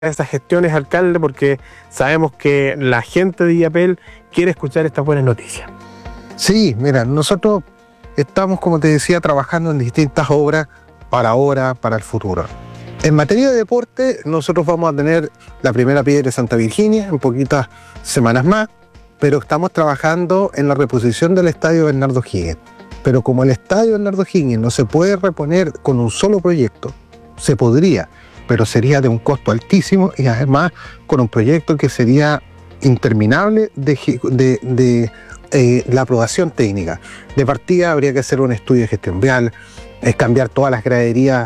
esas gestiones, alcalde, porque sabemos que la gente de IAPEL quiere escuchar estas buenas noticias. Sí, mira, nosotros estamos, como te decía, trabajando en distintas obras para ahora, para el futuro. En materia de deporte, nosotros vamos a tener la primera piedra de Santa Virginia en poquitas semanas más, pero estamos trabajando en la reposición del estadio Bernardo Higgins. Pero como el estadio Bernardo Higgins no se puede reponer con un solo proyecto, se podría, pero sería de un costo altísimo y además con un proyecto que sería interminable de la aprobación técnica. De partida habría que hacer un estudio de gestión vial, cambiar todas las graderías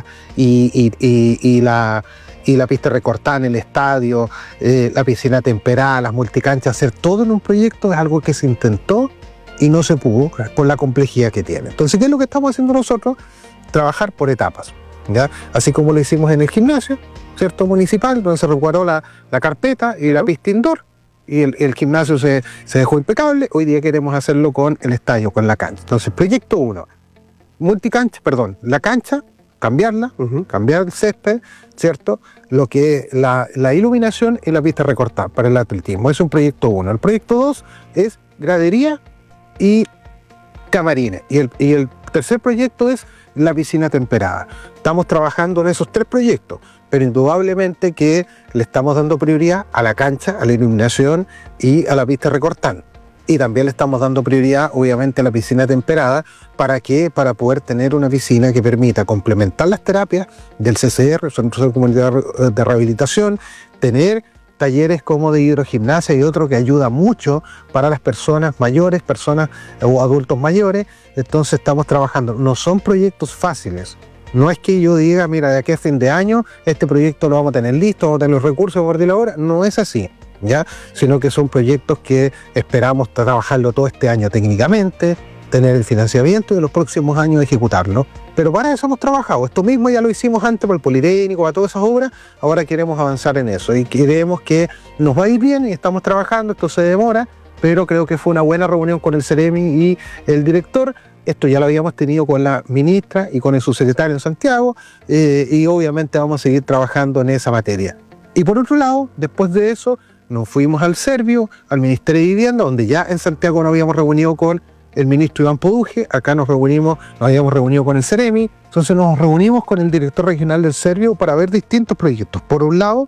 y la pista recortada en el estadio, la piscina temperada, las multicanchas, hacer todo en un proyecto es algo que se intentó y no se pudo por la complejidad que tiene. Entonces, ¿qué es lo que estamos haciendo nosotros? Trabajar por etapas, ¿ya? Así como lo hicimos en el gimnasio, ¿cierto? Municipal, donde se recuadró la carpeta y la pista indoor, y el gimnasio se dejó impecable. Hoy día queremos hacerlo con el estadio, con la cancha. Entonces, proyecto 1, la cancha, cambiarla, cambiar el césped, ¿cierto? Lo que es la iluminación y la pista recortada para el atletismo. Es un proyecto 1. El proyecto 2 es gradería y camarines. Y el tercer proyecto es la piscina temperada. Estamos trabajando en esos 3 proyectos, pero indudablemente que le estamos dando prioridad a la cancha, a la iluminación y a la pista recortada. Y también le estamos dando prioridad, obviamente, a la piscina temperada. ¿Para qué? Para poder tener una piscina que permita complementar las terapias del CCR, Centro de Comunidad de Rehabilitación, tener talleres como de hidrogimnasia y otro que ayuda mucho para las personas mayores, personas o adultos mayores. Entonces estamos trabajando. No son proyectos fáciles. No es que yo diga, mira, de aquí a fin de año este proyecto lo vamos a tener listo, vamos a tener los recursos, vamos a partir ahora. No es así, ¿ya? Sino que son proyectos que esperamos trabajarlo todo este año técnicamente, tener el financiamiento y en los próximos años ejecutarlo. Pero para eso hemos trabajado. Esto mismo ya lo hicimos antes para el Politécnico, para todas esas obras. Ahora queremos avanzar en eso y creemos que nos va a ir bien y estamos trabajando. Esto se demora, pero creo que fue una buena reunión con el Ceremi y el director. Esto ya lo habíamos tenido con la ministra y con el subsecretario en Santiago, y obviamente vamos a seguir trabajando en esa materia. Y por otro lado, después de eso, nos fuimos al Servio, al Ministerio de Vivienda, donde ya en Santiago nos habíamos reunido con el ministro Iván Poduje. Acá nos habíamos reunido con el Ceremi. Entonces nos reunimos con el director regional del Servio para ver distintos proyectos. Por un lado,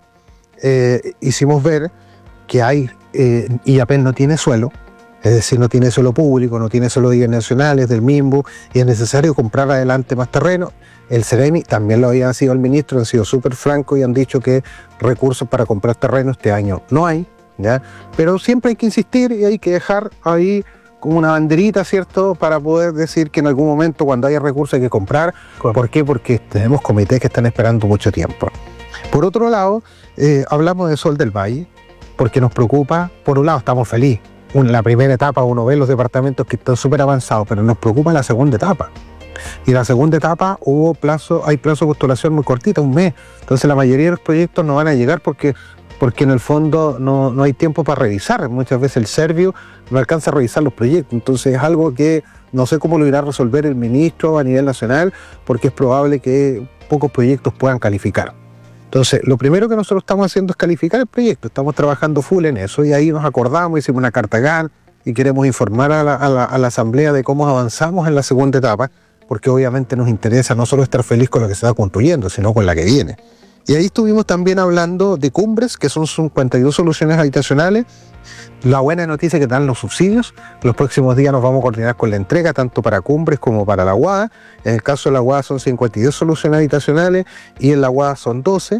hicimos ver que IAPEL no tiene suelo, es decir, no tiene suelo público, no tiene suelo de nacionales, del MIMBU, y es necesario comprar adelante más terreno. El Ceremi también lo habían sido el ministro, han sido súper francos y han dicho que recursos para comprar terreno este año no hay, ¿ya? Pero siempre hay que insistir y hay que dejar ahí como una banderita, ¿cierto?, para poder decir que en algún momento, cuando haya recursos, hay que comprar. ¿Por qué? Porque tenemos comités que están esperando mucho tiempo. Por otro lado, hablamos de Sol del Valle, porque nos preocupa. Por un lado, estamos felices. En la primera etapa uno ve los departamentos que están súper avanzados, pero nos preocupa la segunda etapa. Y la segunda etapa hay plazo de postulación muy cortito, un mes. Entonces la mayoría de los proyectos no van a llegar porque en el fondo no hay tiempo para revisar. Muchas veces el Servio no alcanza a revisar los proyectos. Entonces es algo que no sé cómo lo irá a resolver el ministro a nivel nacional, porque es probable que pocos proyectos puedan calificar. Entonces, lo primero que nosotros estamos haciendo es calificar el proyecto. Estamos trabajando full en eso y ahí nos acordamos, hicimos una carta GAN y queremos informar a la Asamblea de cómo avanzamos en la segunda etapa, porque obviamente nos interesa no solo estar feliz con lo que se está construyendo, sino con la que viene. Y ahí estuvimos también hablando de Cumbres, que son 52 soluciones habitacionales. La buena noticia es que dan los subsidios. Los próximos días nos vamos a coordinar con la entrega, tanto para Cumbres como para la Guada. En el caso de la Guada son 52 soluciones habitacionales y en la Guada son 12.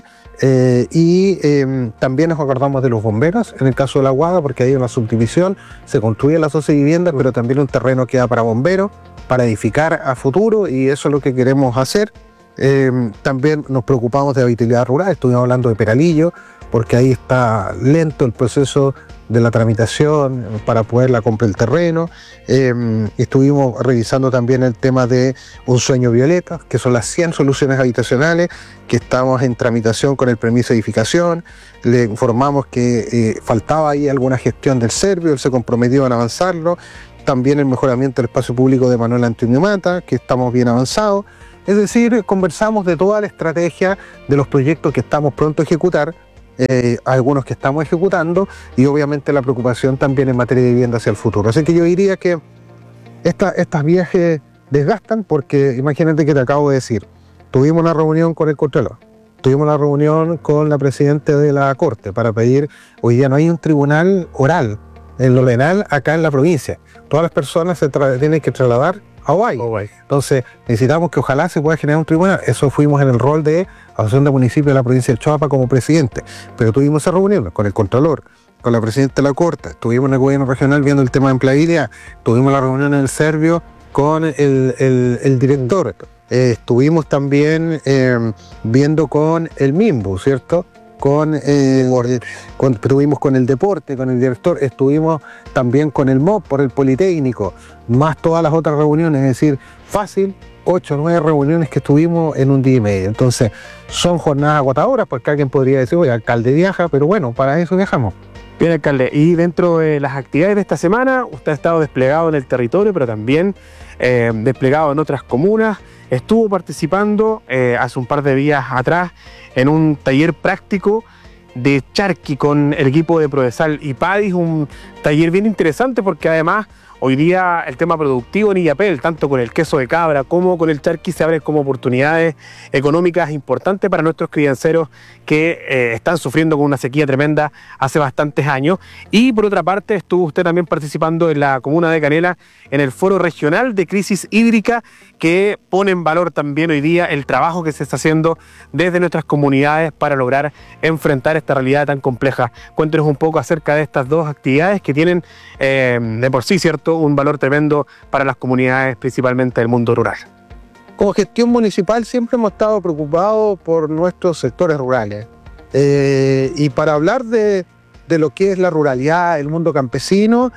También nos acordamos de los bomberos, en el caso de la Guada, porque hay una subdivisión, se construyen las 12 viviendas, pero también un terreno queda para bomberos, para edificar a futuro, y eso es lo que queremos hacer. También nos preocupamos de habitabilidad rural, estuvimos hablando de Peralillo, porque ahí está lento el proceso de la tramitación para poder la compra del terreno. Estuvimos revisando también el tema de Un Sueño Violeta, que son las 100 soluciones habitacionales que estamos en tramitación con el permiso de edificación. Le informamos que faltaba ahí alguna gestión del Servio, él se comprometió en avanzarlo. También el mejoramiento del espacio público de Manuel Antonio Mata, que estamos bien avanzados. Es decir, conversamos de toda la estrategia de los proyectos que estamos pronto a ejecutar, algunos que estamos ejecutando, y obviamente la preocupación también en materia de vivienda hacia el futuro. Así que yo diría que estas viajes desgastan, porque imagínate que te acabo de decir, tuvimos una reunión con el Contralor, tuvimos una reunión con la Presidenta de la Corte para pedir, hoy día no hay un tribunal oral, en lo legal acá en la provincia, todas las personas se tienen que trasladar a Ovalle. Entonces necesitamos que ojalá se pueda generar un tribunal. Eso fuimos en el rol de Asociación de Municipios de la provincia del Choapa como presidente, pero tuvimos esa reunión con el Contralor, con la Presidenta de la Corte, estuvimos en el gobierno regional viendo el tema de empleabilidad, tuvimos la reunión en el Servio con el director, estuvimos también viendo con el MIMBU, ¿cierto? Estuvimos con el deporte, con el director, estuvimos también con el MOP por el Politécnico, más todas las otras reuniones, es decir, fácil, 8 o 9 reuniones que estuvimos en un día y medio. Entonces, son jornadas agotadoras, porque alguien podría decir, oye, alcalde viaja, pero bueno, para eso viajamos. Bien, alcalde, y dentro de las actividades de esta semana, usted ha estado desplegado en el territorio, pero también desplegado en otras comunas. Estuvo participando hace un par de días atrás en un taller práctico de charqui con el equipo de Prodesal y Padis, un taller bien interesante porque además hoy día el tema productivo en Illapel, tanto con el queso de cabra como con el charqui, se abren como oportunidades económicas importantes para nuestros crianceros que están sufriendo con una sequía tremenda hace bastantes años. Y por otra parte, estuvo usted también participando en la comuna de Canela en el Foro Regional de Crisis Hídrica, que pone en valor también hoy día el trabajo que se está haciendo desde nuestras comunidades para lograr enfrentar esta realidad tan compleja. Cuéntenos un poco acerca de estas dos actividades que tienen de por sí, ¿cierto?, un valor tremendo para las comunidades, principalmente del mundo rural. Como gestión municipal siempre hemos estado preocupados por nuestros sectores rurales. Y para hablar de lo que es la ruralidad, el mundo campesino,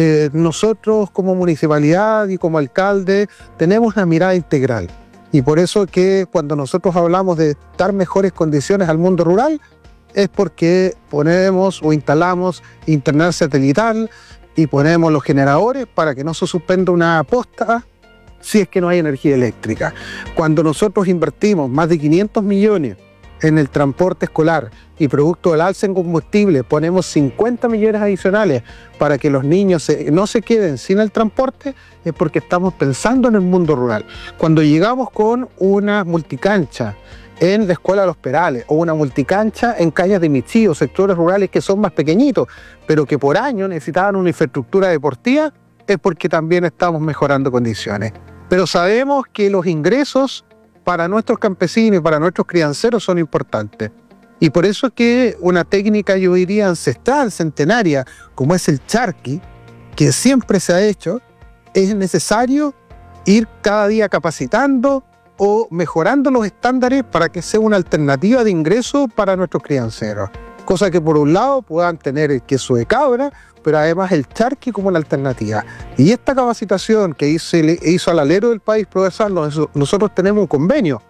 nosotros como municipalidad y como alcalde tenemos una mirada integral. Y por eso que cuando nosotros hablamos de dar mejores condiciones al mundo rural, es porque ponemos o instalamos internet satelital y ponemos los generadores para que no se suspenda una posta si es que no hay energía eléctrica. Cuando nosotros invertimos más de 500 millones en el transporte escolar y producto del alza en combustible, ponemos 50 millones adicionales para que los niños no se queden sin el transporte, es porque estamos pensando en el mundo rural. Cuando llegamos con una multicancha en la Escuela de los Perales o una multicancha en Cañas de Michí, sectores rurales que son más pequeñitos, pero que por año necesitaban una infraestructura deportiva, es porque también estamos mejorando condiciones. Pero sabemos que los ingresos para nuestros campesinos y para nuestros crianceros son importantes. Y por eso es que una técnica, yo diría, ancestral, centenaria, como es el charqui, que siempre se ha hecho, es necesario ir cada día capacitando o mejorando los estándares para que sea una alternativa de ingreso para nuestros crianceros. Cosa que por un lado puedan tener el queso de cabra, pero además el charqui como una alternativa. Y esta capacitación que hizo al alero del país Prodesal, nosotros tenemos un convenio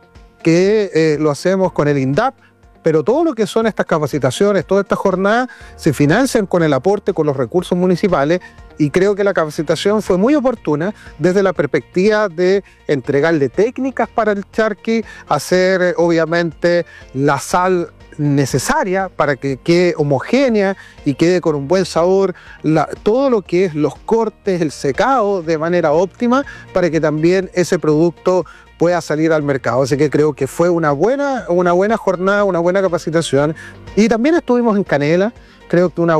que lo hacemos con el INDAP, pero todo lo que son estas capacitaciones, todas estas jornadas, se financian con el aporte, con los recursos municipales, y creo que la capacitación fue muy oportuna desde la perspectiva de entregarle técnicas para el charqui, hacer obviamente la sal necesaria para que quede homogénea y quede con un buen sabor, todo lo que es los cortes, el secado de manera óptima para que también ese producto pueda salir al mercado. Así que creo que fue una buena jornada, una buena capacitación. Y también estuvimos en Canela, creo que un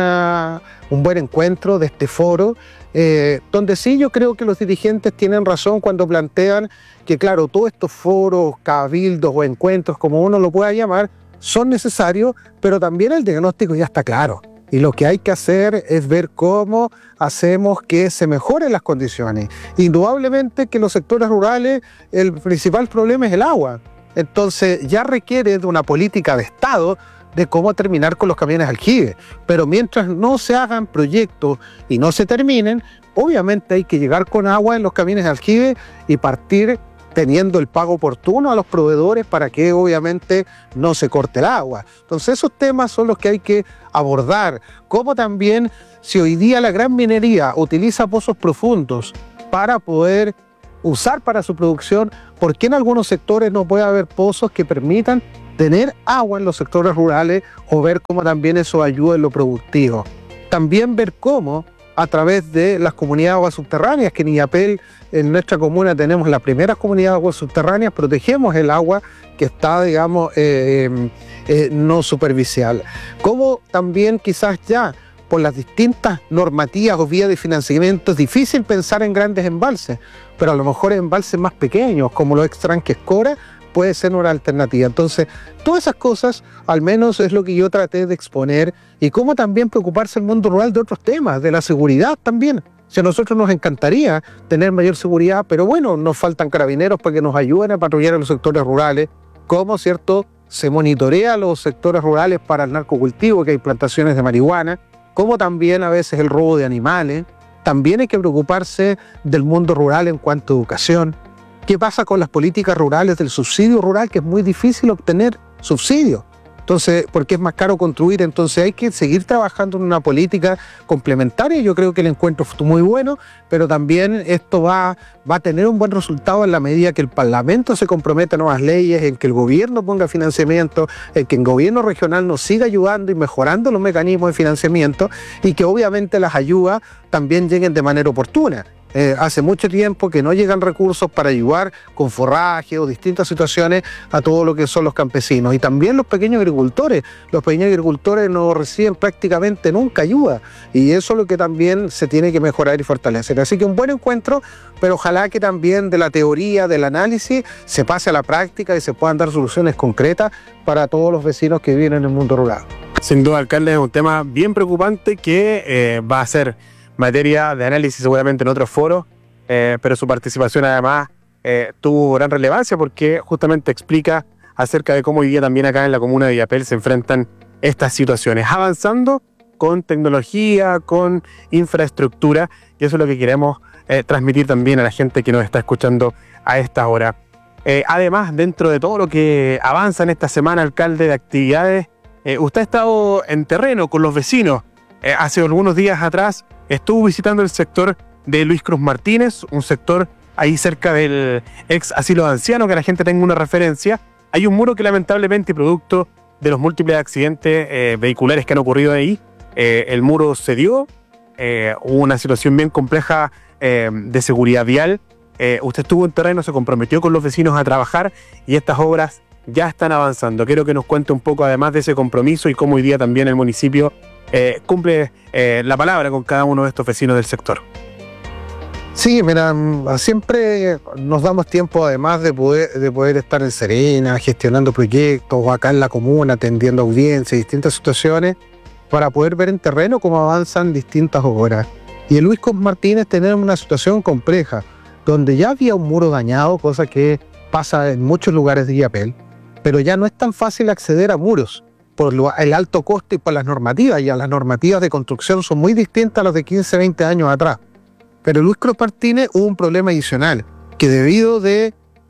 buen encuentro de este foro, donde sí yo creo que los dirigentes tienen razón cuando plantean que, claro, todos estos foros, cabildos o encuentros, como uno lo pueda llamar, son necesarios, pero también el diagnóstico ya está claro. Y lo que hay que hacer es ver cómo hacemos que se mejoren las condiciones. Indudablemente que en los sectores rurales el principal problema es el agua. Entonces ya requiere de una política de Estado de cómo terminar con los camiones aljibe. Pero mientras no se hagan proyectos y no se terminen, obviamente hay que llegar con agua en los camiones aljibe y partir teniendo el pago oportuno a los proveedores para que obviamente no se corte el agua. Entonces esos temas son los que hay que abordar. Como también si hoy día la gran minería utiliza pozos profundos para poder usar para su producción, ¿por qué en algunos sectores no puede haber pozos que permitan tener agua en los sectores rurales o ver cómo también eso ayuda en lo productivo. También ver cómo a través de las comunidades de aguas subterráneas, que en Illapel, en nuestra comuna, tenemos la primera comunidad de aguas subterráneas, protegemos el agua que está, digamos, no superficial. Como también quizás ya por las distintas normativas o vías de financiamiento es difícil pensar en grandes embalses, pero a lo mejor embalses más pequeños, como los extranques Cora, puede ser una alternativa. Entonces, todas esas cosas, al menos es lo que yo traté de exponer, y cómo también preocuparse el mundo rural de otros temas, de la seguridad también. Si a nosotros nos encantaría tener mayor seguridad, pero bueno, nos faltan carabineros para que nos ayuden a patrullar en los sectores rurales, cómo, ¿cierto?, se monitorea los sectores rurales para el narcocultivo, que hay plantaciones de marihuana, como también a veces el robo de animales. También hay que preocuparse del mundo rural en cuanto a educación. ¿Qué pasa con las políticas rurales del subsidio rural? Que es muy difícil obtener subsidio. Entonces, porque es más caro construir, entonces hay que seguir trabajando en una política complementaria. Yo creo que el encuentro fue muy bueno, pero también esto va a tener un buen resultado en la medida que el Parlamento se comprometa a nuevas leyes, en que el gobierno ponga financiamiento, en que el gobierno regional nos siga ayudando y mejorando los mecanismos de financiamiento, y que obviamente las ayudas también lleguen de manera oportuna. Hace mucho tiempo que no llegan recursos para ayudar con forraje o distintas situaciones a todo lo que son los campesinos. Y también los pequeños agricultores. Los pequeños agricultores no reciben prácticamente nunca ayuda. Y eso es lo que también se tiene que mejorar y fortalecer. Así que un buen encuentro, pero ojalá que también de la teoría, del análisis, se pase a la práctica y se puedan dar soluciones concretas para todos los vecinos que viven en el mundo rural. Sin duda, alcalde, es un tema bien preocupante que va a ser materia de análisis seguramente en otros foros, pero su participación además tuvo gran relevancia porque justamente explica acerca de cómo hoy día también acá en la comuna de Illapel se enfrentan estas situaciones, avanzando con tecnología, con infraestructura, y eso es lo que queremos transmitir también a la gente que nos está escuchando a esta hora. Además, dentro de todo lo que avanza en esta semana, alcalde, de actividades, usted ha estado en terreno con los vecinos. Hace algunos días atrás estuvo visitando el sector de Luis Cruz Martínez, un sector ahí cerca del ex asilo de ancianos, que la gente tenga una referencia. Hay un muro que lamentablemente, producto de los múltiples accidentes vehiculares que han ocurrido ahí, el muro cedió, hubo una situación bien compleja de seguridad vial. Usted estuvo en terreno, se comprometió con los vecinos a trabajar y estas obras ya están avanzando. Quiero que nos cuente un poco además de ese compromiso y cómo hoy día también el municipio cumple la palabra con cada uno de estos vecinos del sector. Sí, mira, siempre nos damos tiempo además de poder estar en Serena, gestionando proyectos, o acá en la comuna, atendiendo audiencias, distintas situaciones, para poder ver en terreno cómo avanzan distintas obras. Y en Luis Cruz Martínez tenemos una situación compleja, donde ya había un muro dañado, cosa que pasa en muchos lugares de Illapel, pero ya no es tan fácil acceder a muros por el alto costo y por las normativas. Ya las normativas de construcción son muy distintas a las de 15, 20 años atrás. Pero Luis Cruz Martínez hubo un problema adicional, que debido de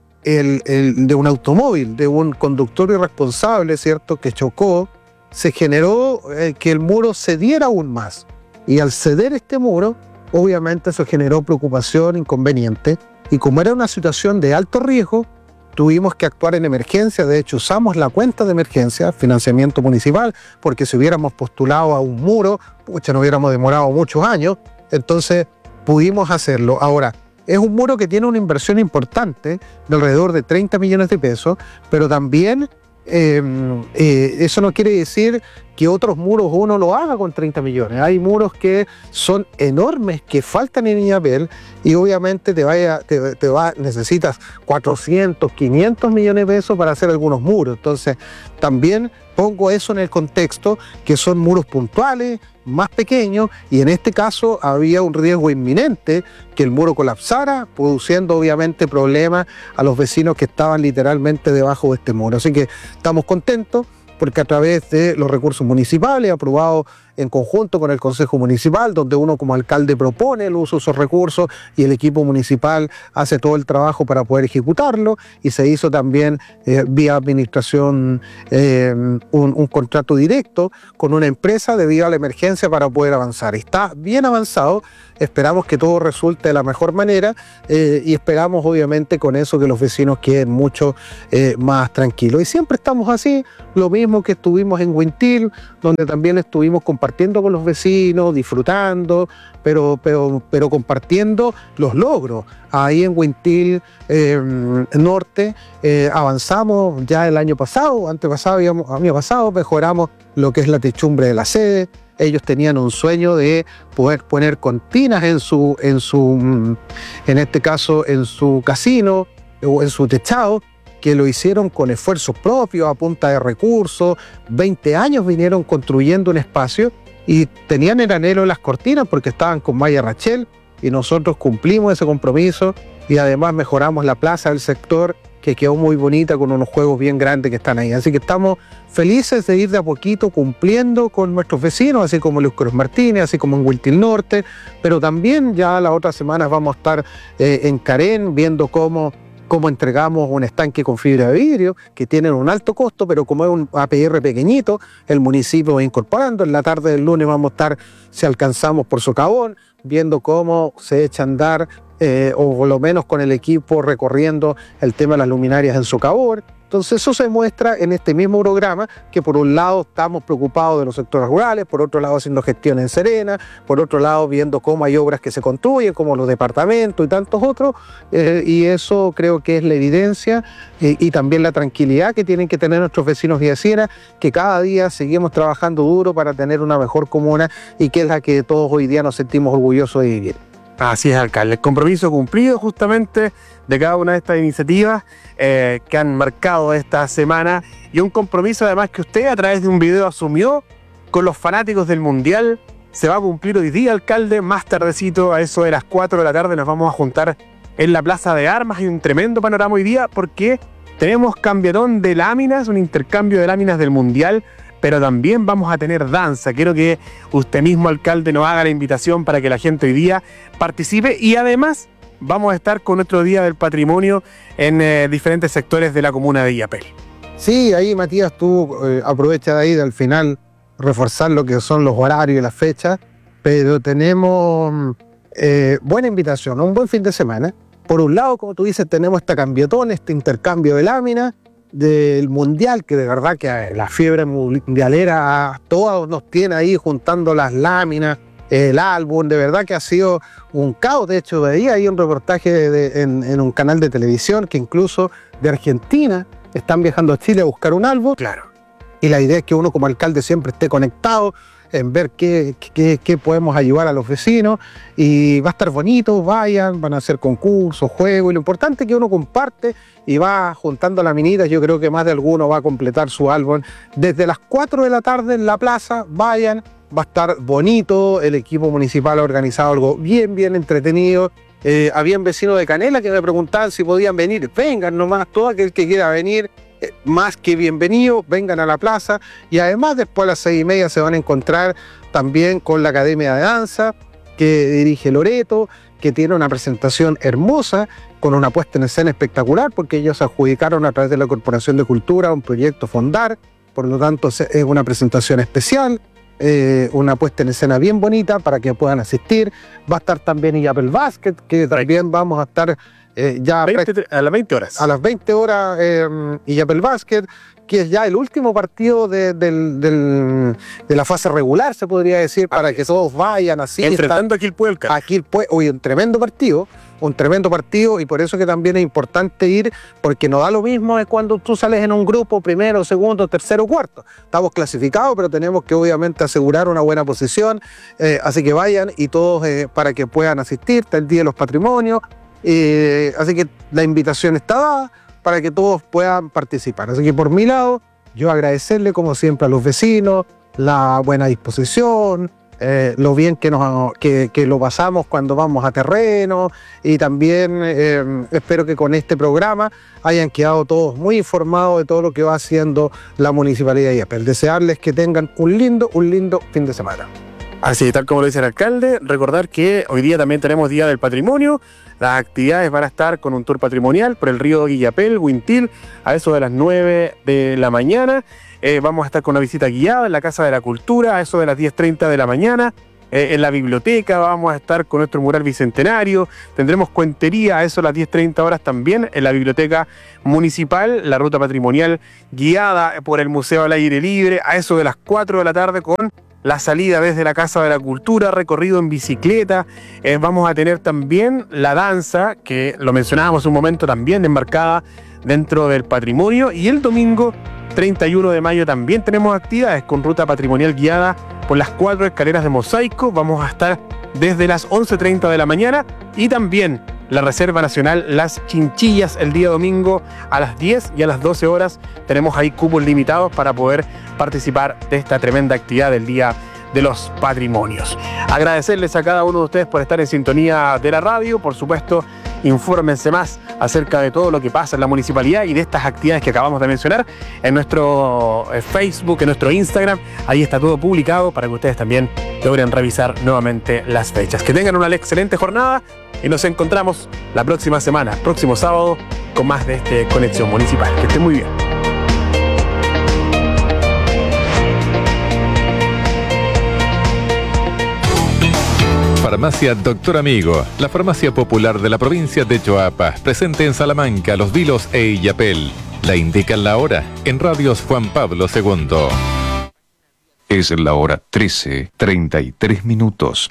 un automóvil, de un conductor irresponsable, ¿cierto?, que chocó, se generó que el muro cediera aún más. Y al ceder este muro, obviamente eso generó preocupación, inconveniente, y como era una situación de alto riesgo, tuvimos que actuar en emergencia. De hecho, usamos la cuenta de emergencia, financiamiento municipal, porque si hubiéramos postulado a un muro, pucha, nos hubiéramos demorado muchos años. Entonces, pudimos hacerlo. Ahora, es un muro que tiene una inversión importante, de alrededor de 30 millones de pesos, pero también eso no quiere decir que otros muros uno lo haga con 30 millones. Hay muros que son enormes, que faltan en Illapel, y obviamente necesitas 400, 500 millones de pesos para hacer algunos muros. Entonces, también pongo eso en el contexto, que son muros puntuales, más pequeños, y en este caso había un riesgo inminente que el muro colapsara, produciendo obviamente problemas a los vecinos que estaban literalmente debajo de este muro. Así que estamos contentos porque a través de los recursos municipales, aprobados en conjunto con el Consejo Municipal, donde uno como alcalde propone el uso de esos recursos y el equipo municipal hace todo el trabajo para poder ejecutarlo, y se hizo también vía administración un contrato directo con una empresa debido a la emergencia para poder avanzar. Está bien avanzado, esperamos que todo resulte de la mejor manera y esperamos obviamente con eso que los vecinos queden mucho más tranquilos. Y siempre estamos así, lo mismo que estuvimos en Huintil, donde también estuvimos compartiendo con los vecinos, disfrutando, pero compartiendo los logros. Ahí en Huintil Norte avanzamos ya el año pasado, año pasado mejoramos lo que es la techumbre de la sede. Ellos tenían un sueño de poder poner cortinas en este caso en su casino o en su techado, que lo hicieron con esfuerzos propios, a punta de recursos. 20 años vinieron construyendo un espacio y tenían el anhelo de las cortinas porque estaban con Maya Rachel, y nosotros cumplimos ese compromiso y además mejoramos la plaza del sector, que quedó muy bonita con unos juegos bien grandes que están ahí. Así que estamos felices de ir de a poquito cumpliendo con nuestros vecinos, así como Luis Cruz Martínez, así como en Huintil Norte, pero también ya la otra semana vamos a estar en Carén viendo cómo entregamos un estanque con fibra de vidrio, que tienen un alto costo, pero como es un APR pequeñito, el municipio va incorporando. En la tarde del lunes vamos a estar, si alcanzamos, por Socavón, viendo cómo se echa a andar, o por lo menos con el equipo recorriendo el tema de las luminarias en Socavón. Entonces eso se muestra en este mismo programa, que por un lado estamos preocupados de los sectores rurales, por otro lado haciendo gestión en Serena, por otro lado viendo cómo hay obras que se construyen, como los departamentos y tantos otros, y eso creo que es la evidencia y también la tranquilidad que tienen que tener nuestros vecinos y vecinas, que cada día seguimos trabajando duro para tener una mejor comuna y que es la que todos hoy día nos sentimos orgullosos de vivir. Así es, alcalde. El compromiso cumplido justamente de cada una de estas iniciativas que han marcado esta semana, y un compromiso además que usted a través de un video asumió con los fanáticos del Mundial. Se va a cumplir hoy día, alcalde, más tardecito, a eso de las 4 de la tarde nos vamos a juntar en la Plaza de Armas. Hay un tremendo panorama hoy día porque tenemos cambiatón de láminas, un intercambio de láminas del Mundial, pero también vamos a tener danza. Quiero que usted mismo, alcalde, nos haga la invitación para que la gente hoy día participe, y además vamos a estar con nuestro Día del Patrimonio en diferentes sectores de la comuna de Illapel. Sí, ahí Matías, tú aprovechas de ahí de al final reforzar lo que son los horarios y las fechas, pero tenemos buena invitación, un buen fin de semana. Por un lado, como tú dices, tenemos este cambiatón, este intercambio de láminas del Mundial, que de verdad que la fiebre mundialera a todos nos tiene ahí juntando las láminas, el álbum, de verdad que ha sido un caos. De hecho, veía ahí un reportaje en un canal de televisión que incluso de Argentina están viajando a Chile a buscar un álbum. Claro. Y la idea es que uno como alcalde siempre esté conectado en ver qué podemos ayudar a los vecinos, y va a estar bonito, van a hacer concursos, juegos, y lo importante es que uno comparte y va juntando laminitas. Yo creo que más de alguno va a completar su álbum. Desde las 4 de la tarde en la plaza, vayan, va a estar bonito, el equipo municipal ha organizado algo bien entretenido. Habían vecinos de Canela que me preguntaban si podían venir. Vengan nomás, todo aquel que quiera venir, más que bienvenido, vengan a la plaza. Y además después a las 6:30 se van a encontrar también con la Academia de Danza que dirige Loreto, que tiene una presentación hermosa con una puesta en escena espectacular, porque ellos adjudicaron a través de la Corporación de Cultura un proyecto Fondar. Por lo tanto es una presentación especial, una puesta en escena bien bonita para que puedan asistir. Va a estar también Illapel Basket, que también vamos a estar a las 20 horas. A las 20 horas Illapel Basket, que es ya el último partido de la fase regular, se podría decir, para que todos vayan así. Enfrentando a Quilpué. Hoy un tremendo partido, y por eso que también es importante ir, porque no da lo mismo de cuando tú sales en un grupo, primero, segundo, tercero, cuarto. Estamos clasificados, pero tenemos que obviamente asegurar una buena posición, así que vayan y todos para que puedan asistir. Está el Día de los Patrimonios, así que la invitación está dada para que todos puedan participar. Así que por mi lado, yo agradecerle como siempre a los vecinos la buena disposición, lo bien que lo pasamos cuando vamos a terreno, y también espero que con este programa hayan quedado todos muy informados de todo lo que va haciendo la Municipalidad de Illapel. Desearles que tengan un lindo fin de semana. Así, tal como lo dice el alcalde, recordar que hoy día también tenemos Día del Patrimonio. Las actividades van a estar con un tour patrimonial por el río Illapel, Huintil, a eso de las 9 de la mañana. Vamos a estar con una visita guiada en la Casa de la Cultura, a eso de las 10:30 de la mañana. En la biblioteca vamos a estar con nuestro mural bicentenario. Tendremos cuentería a eso de las 10:30 horas también en la biblioteca municipal. La ruta patrimonial guiada por el Museo al Aire Libre, a eso de las 4 de la tarde con la salida desde la Casa de la Cultura, recorrido en bicicleta. Vamos a tener también la danza, que lo mencionábamos un momento, también enmarcada dentro del patrimonio. Y el domingo 31 de mayo también tenemos actividades con ruta patrimonial guiada por las 4 escaleras de mosaico. Vamos a estar desde las 11:30 de la mañana, y también la Reserva Nacional Las Chinchillas el día domingo a las 10 y a las 12 horas. Tenemos ahí cupos limitados para poder participar de esta tremenda actividad del Día de los Patrimonios. Agradecerles a cada uno de ustedes por estar en sintonía de la radio. Por supuesto, infórmense más acerca de todo lo que pasa en la municipalidad y de estas actividades que acabamos de mencionar en nuestro Facebook, en nuestro Instagram. Ahí está todo publicado para que ustedes también logren revisar nuevamente las fechas. Que tengan una excelente jornada y nos encontramos la próxima semana, próximo sábado, con más de este Conexión Municipal. Que estén muy bien. Farmacia Doctor Amigo, la farmacia popular de la provincia de Choapa, presente en Salamanca, Los Vilos e Illapel. La indican la hora en Radios Juan Pablo II. Es la hora 13:33.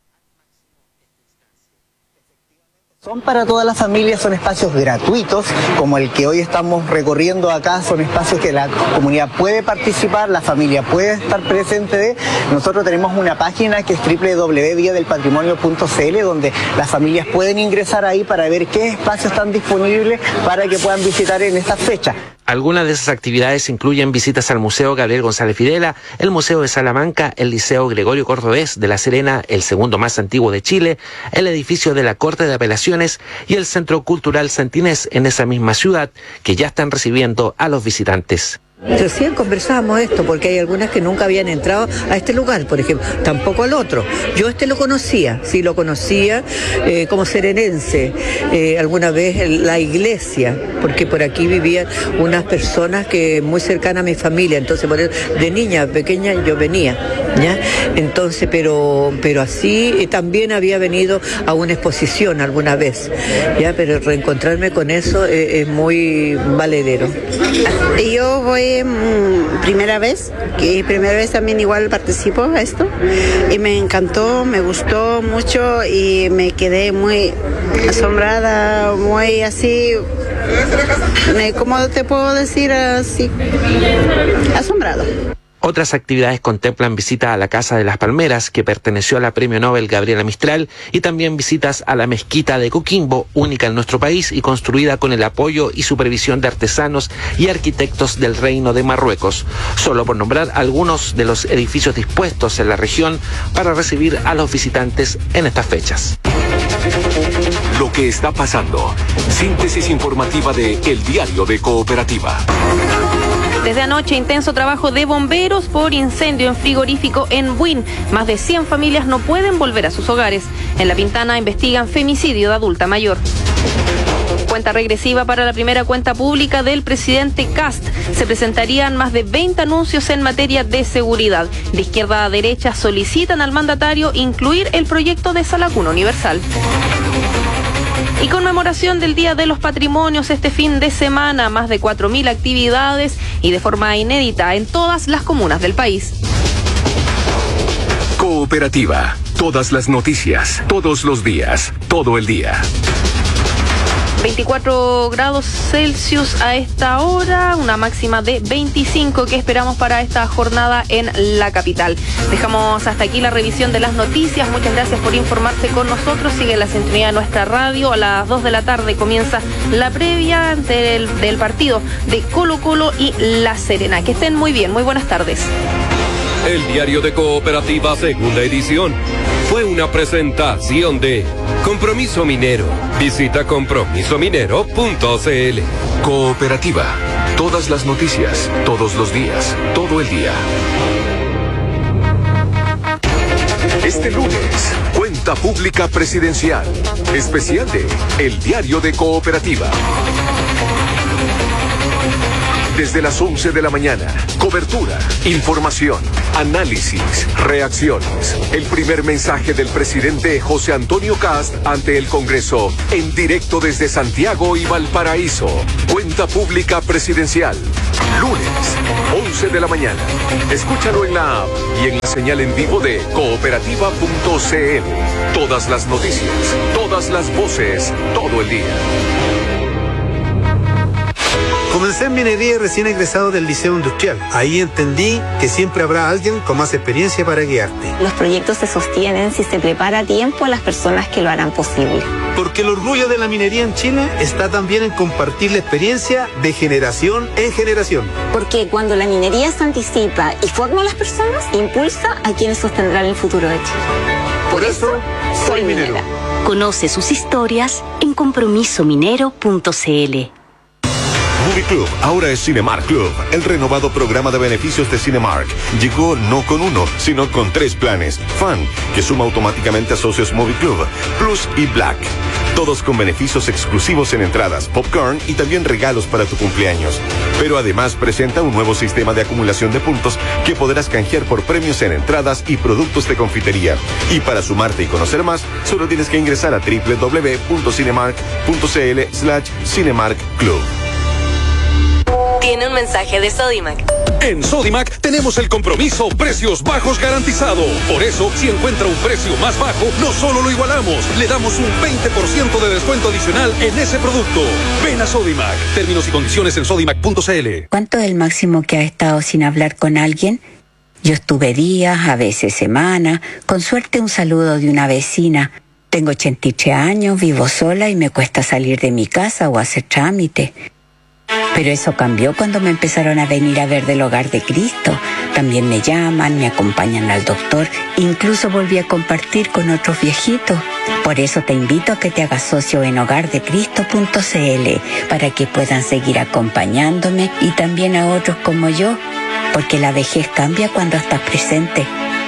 Son para toda la familia, son espacios gratuitos, como el que hoy estamos recorriendo acá. Son espacios que la comunidad puede participar, la familia puede estar presente de. Nosotros tenemos una página que es www.diadelpatrimonio.cl, donde las familias pueden ingresar ahí para ver qué espacios están disponibles para que puedan visitar en estas fechas. Algunas de esas actividades incluyen visitas al Museo Gabriel González Videla, el Museo de Salamanca, el Liceo Gregorio Cordobés de La Serena, el segundo más antiguo de Chile, el edificio de la Corte de Apelaciones y el Centro Cultural Santinés en esa misma ciudad, que ya están recibiendo a los visitantes. Recién conversábamos esto, porque hay algunas que nunca habían entrado a este lugar, por ejemplo, tampoco al otro. Yo lo conocía, sí lo conocía como serenense, alguna vez la iglesia, porque por aquí vivían unas personas que muy cercanas a mi familia, entonces por eso, de niña pequeña yo venía, ¿ya? Entonces, pero así también había venido a una exposición alguna vez, ¿ya? Pero reencontrarme con eso es muy valedero. Yo voy primera vez también igual participo a esto y me encantó, me gustó mucho y me quedé muy asombrada, muy así, ¿cómo te puedo decir? Así, asombrado. Otras actividades contemplan visita a la Casa de las Palmeras, que perteneció a la Premio Nobel Gabriela Mistral, y también visitas a la Mezquita de Coquimbo, única en nuestro país y construida con el apoyo y supervisión de artesanos y arquitectos del Reino de Marruecos, solo por nombrar algunos de los edificios dispuestos en la región para recibir a los visitantes en estas fechas. Lo que está pasando. Síntesis informativa de El Diario de Cooperativa. Desde anoche, intenso trabajo de bomberos por incendio en frigorífico en Buin. Más de 100 familias no pueden volver a sus hogares. En La Pintana investigan femicidio de adulta mayor. Cuenta regresiva para la primera cuenta pública del presidente Kast. Se presentarían más de 20 anuncios en materia de seguridad. De izquierda a derecha solicitan al mandatario incluir el proyecto de Sala Cuna Universal. Y conmemoración del Día de los Patrimonios este fin de semana, más de 4.000 actividades y de forma inédita en todas las comunas del país. Cooperativa, todas las noticias, todos los días, todo el día. 24 grados Celsius a esta hora, una máxima de 25 que esperamos para esta jornada en la capital. Dejamos hasta aquí la revisión de las noticias. Muchas gracias por informarse con nosotros. Sigue la sintonía de nuestra radio. A las 2 de la tarde comienza la previa del partido de Colo-Colo y La Serena. Que estén muy bien, muy buenas tardes. El diario de Cooperativa, segunda edición. Fue una presentación de Compromiso Minero. Visita compromisominero.cl. Cooperativa. Todas las noticias, todos los días, todo el día. Este lunes, Cuenta Pública Presidencial. Especial de El Diario de Cooperativa. Desde las 11 de la mañana, cobertura, información, análisis, reacciones. El primer mensaje del presidente José Antonio Kast ante el Congreso, en directo desde Santiago y Valparaíso. Cuenta Pública Presidencial. Lunes, 11 de la mañana. Escúchalo en la app y en la señal en vivo de cooperativa.cl. Todas las noticias, todas las voces, todo el día. Comencé en minería recién egresado del Liceo Industrial. Ahí entendí que siempre habrá alguien con más experiencia para guiarte. Los proyectos se sostienen si se prepara a tiempo a las personas que lo harán posible. Porque el orgullo de la minería en Chile está también en compartir la experiencia de generación en generación. Porque cuando la minería se anticipa y forma a las personas, impulsa a quienes sostendrán el futuro de Chile. Por eso, soy minero. Conoce sus historias en compromisominero.cl. Movie Club ahora es Cinemark Club, el renovado programa de beneficios de Cinemark. Llegó no con uno, sino con 3 planes. Fan, que suma automáticamente a socios Movie Club, Plus y Black. Todos con beneficios exclusivos en entradas, popcorn y también regalos para tu cumpleaños. Pero además presenta un nuevo sistema de acumulación de puntos que podrás canjear por premios en entradas y productos de confitería. Y para sumarte y conocer más, solo tienes que ingresar a www.cinemark.cl/Cinemark Club. Tiene un mensaje de Sodimac. En Sodimac tenemos el compromiso precios bajos garantizado. Por eso, si encuentra un precio más bajo, no solo lo igualamos, le damos un 20% de descuento adicional en ese producto. Ven a Sodimac. Términos y condiciones en sodimac.cl. ¿Cuánto es el máximo que has estado sin hablar con alguien? Yo estuve días, a veces semanas, con suerte un saludo de una vecina. Tengo 83 años, vivo sola y me cuesta salir de mi casa o hacer trámite. Pero eso cambió cuando me empezaron a venir a ver del Hogar de Cristo. También me llaman, me acompañan al doctor, incluso volví a compartir con otros viejitos. Por eso te invito a que te hagas socio en hogardecristo.cl para que puedan seguir acompañándome y también a otros como yo, porque la vejez cambia cuando estás presente.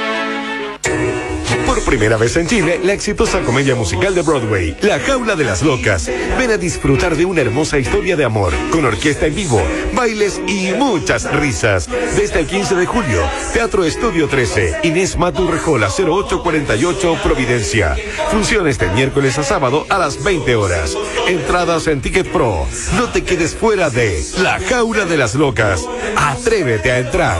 Por primera vez en Chile, la exitosa comedia musical de Broadway, La Jaula de las Locas. Ven a disfrutar de una hermosa historia de amor, con orquesta en vivo, bailes y muchas risas. Desde el 15 de julio, Teatro Estudio 13, Inés Maturrejola, 0848, Providencia. Funciones de miércoles a sábado a las 20 horas. Entradas en Ticket Pro. No te quedes fuera de La Jaula de las Locas. Atrévete a entrar.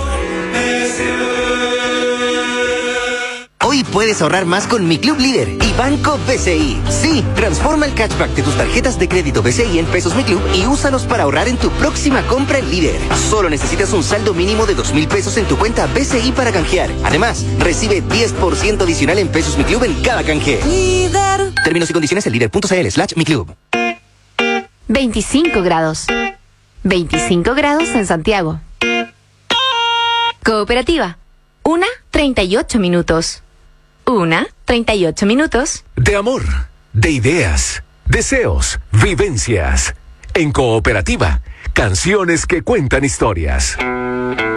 Hoy puedes ahorrar más con Mi Club Líder y Banco BCI. Sí, transforma el cashback de tus tarjetas de crédito BCI en pesos Mi Club y úsalos para ahorrar en tu próxima compra en Líder. Solo necesitas un saldo mínimo de 2,000 pesos en tu cuenta BCI para canjear. Además, recibe 10% adicional en pesos Mi Club en cada canje. Líder. Términos y condiciones en líder.cl/Mi Club. 25 grados. 25 grados en Santiago. Cooperativa. 1:38 minutos. 1:38 minutos. De amor, de ideas, deseos, vivencias. En Cooperativa, canciones que cuentan historias.